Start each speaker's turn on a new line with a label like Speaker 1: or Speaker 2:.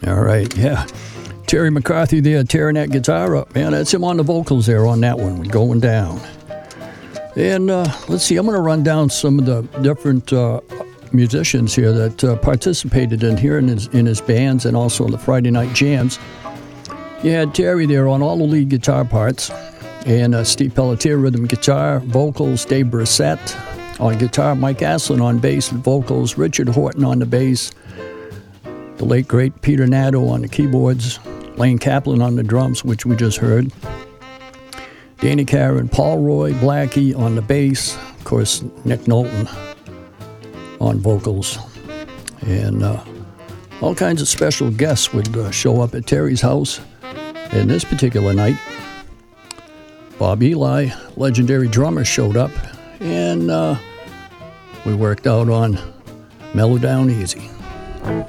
Speaker 1: All right, yeah. Terry McCarthy there tearing that guitar up, man. That's him on the vocals there on that one, Going Down. And let's see, I'm going to run down some of the different musicians here that participated in here in his bands and also in the Friday night jams. You had Terry there on all the lead guitar parts, and Steve Pelletier rhythm guitar, vocals, Dave Brissett on guitar, Mike Aslin on bass and vocals, Richard Horton on the bass, the late great Peter Nadeau on the keyboards, Lane Kaplan on the drums, which we just heard, Danny Carr, Paul Roy, Blackie on the bass, of course Nick Knowlton on vocals, and all kinds of special guests would show up at Terry's house. And this particular night, Bob Eli, legendary drummer, showed up, and we worked out on Mellow Down Easy.